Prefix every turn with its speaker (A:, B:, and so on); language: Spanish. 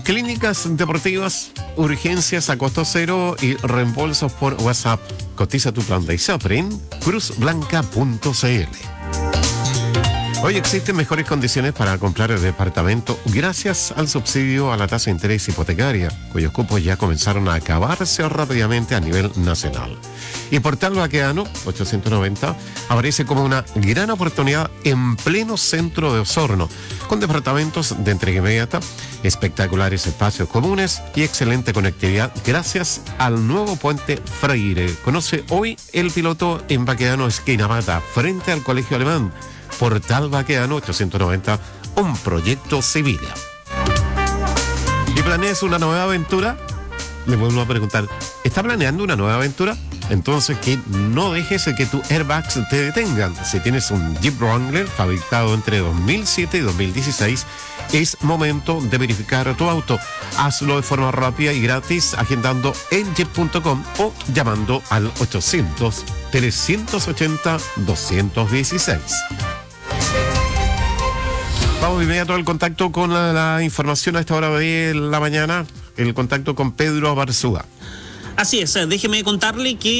A: Clínicas deportivas, urgencias a costo cero y reembolsos por WhatsApp. Cotiza tu plan de ISAPRE en cruzblanca.cl. Hoy existen mejores condiciones para comprar el departamento gracias al subsidio a la tasa de interés hipotecaria, cuyos cupos ya comenzaron a acabarse rápidamente a nivel nacional. Y Portal Baqueano 890 aparece como una gran oportunidad en pleno centro de Osorno, con departamentos de entrega inmediata, espectaculares espacios comunes y excelente conectividad gracias al nuevo puente Freire. Conoce hoy el piloto en Baqueano, esquina Mata, frente al Colegio Alemán. Portal Baqueano 890, un proyecto Sevilla. ¿Y planeas una nueva aventura? Le vuelvo a preguntar, ¿está planeando una nueva aventura? Entonces que no dejes que tus airbags te detengan. Si tienes un Jeep Wrangler fabricado entre 2007 y 2016, es momento de verificar tu auto. Hazlo de forma rápida y gratis agendando en jeep.com o llamando al 800-380-216. Vamos de inmediato al contacto con la información a esta hora de la mañana, el contacto con Pedro Barzúa.
B: Así es, déjeme contarle que